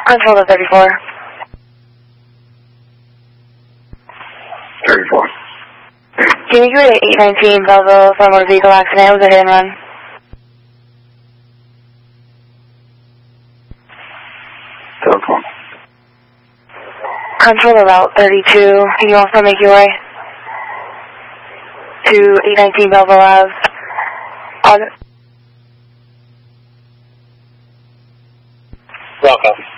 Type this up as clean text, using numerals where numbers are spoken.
Control to 34. 34. Can you give it 819 Belleville for a motor vehicle accident? It was a hit and run. Telephone. Control to Route 32. Can you also make your way to 819 Belleville Ave? Welcome.